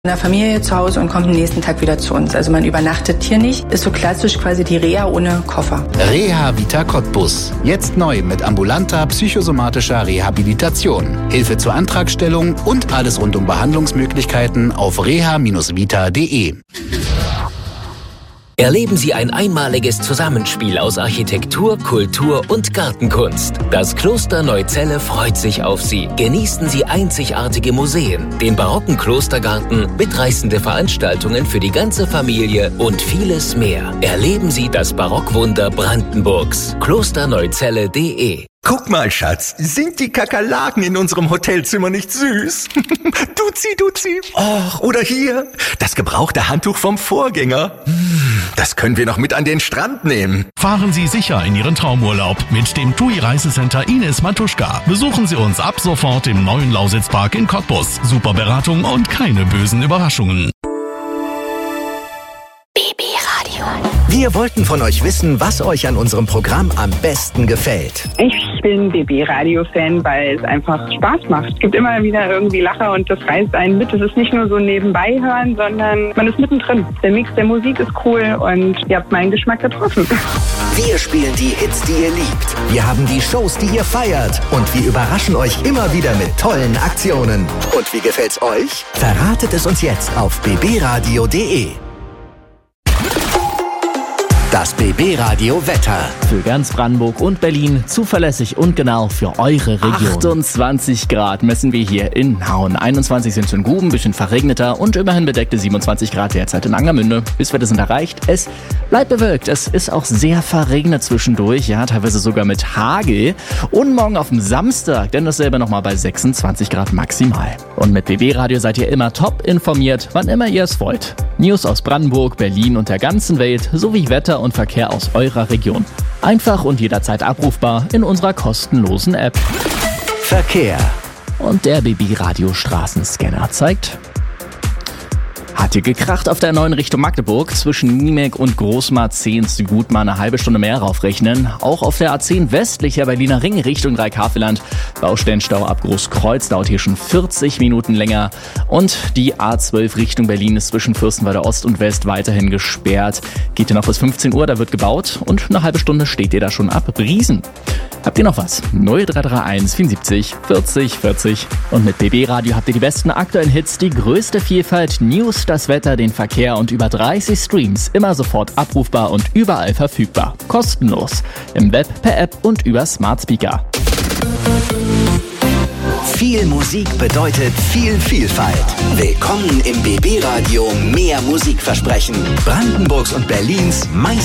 in der Familie zu Hause und kommt am nächsten Tag wieder zu uns. Also man übernachtet hier nicht. Ist so klassisch quasi die Reha ohne Koffer. Reha Vita Cottbus. Jetzt neu mit ambulanter psychosomatischer Rehabilitation. Hilfe zur Antragstellung und alles rund um Behandlungsmöglichkeiten auf reha-vita.de. Erleben Sie ein einmaliges Zusammenspiel aus Architektur, Kultur und Gartenkunst. Das Kloster Neuzelle freut sich auf Sie. Genießen Sie einzigartige Museen, den barocken Klostergarten, mitreißende Veranstaltungen für die ganze Familie und vieles mehr. Erleben Sie das Barockwunder Brandenburgs. klosterneuzelle.de. Guck mal, Schatz, sind die Kakerlaken in unserem Hotelzimmer nicht süß? Duzi. Och, oder hier, das gebrauchte Handtuch vom Vorgänger. Das können wir noch mit an den Strand nehmen. Fahren Sie sicher in Ihren Traumurlaub mit dem TUI Reisecenter Ines Matuschka. Besuchen Sie uns ab sofort im neuen Lausitzpark in Cottbus. Super Beratung und keine bösen Überraschungen. Wir wollten von euch wissen, was euch an unserem Programm am besten gefällt. Ich bin BB-Radio-Fan, weil es einfach Spaß macht. Es gibt immer wieder irgendwie Lacher und das reißt einen mit. Es ist nicht nur so nebenbei hören, sondern man ist mittendrin. Der Mix der Musik ist cool und ihr habt meinen Geschmack getroffen. Wir spielen die Hits, die ihr liebt. Wir haben die Shows, die ihr feiert. Und wir überraschen euch immer wieder mit tollen Aktionen. Und wie gefällt's euch? Verratet es uns jetzt auf bbradio.de. Das BB-Radio Wetter. Für ganz Brandenburg und Berlin zuverlässig und genau für eure Region. 28 Grad messen wir hier in Nauen. 21 sind in Guben, bisschen verregneter und immerhin bedeckte 27 Grad derzeit in Angermünde. Höchstwerte sind erreicht. Es bleibt bewölkt. Es ist auch sehr verregnet zwischendurch, ja, teilweise sogar mit Hagel. Und morgen auf dem Samstag, denn dasselbe nochmal bei 26 Grad maximal. Und mit BB-Radio seid ihr immer top informiert, wann immer ihr es wollt. News aus Brandenburg, Berlin und der ganzen Welt sowie Wetter und Verkehr aus eurer Region. Einfach und jederzeit abrufbar in unserer kostenlosen App. Verkehr. Und der BB-Radio Straßenscanner zeigt: Hat hier gekracht auf der 9 Richtung Magdeburg. Zwischen Niemek und Großmarz-10 gut mal eine halbe Stunde mehr raufrechnen. Auch auf der A10 westlicher Berliner Ring Richtung Dreikarfeland. Baustellenstau ab Großkreuz dauert hier schon 40 Minuten länger. Und die A12 Richtung Berlin ist zwischen Fürstenwalde Ost und West weiterhin gesperrt. Geht hier noch bis 15 Uhr, da wird gebaut. Und eine halbe Stunde steht ihr da schon ab Briesen. Habt ihr noch was? 0331 74 40 40. Und mit BB Radio habt ihr die besten aktuellen Hits, die größte Vielfalt, News, das Wetter, den Verkehr und über 30 Streams. Immer sofort abrufbar und überall verfügbar. Kostenlos. Im Web, per App und über Smart Speaker. Viel Musik bedeutet viel Vielfalt. Willkommen im BB Radio Mehr Musikversprechen. Brandenburgs und Berlins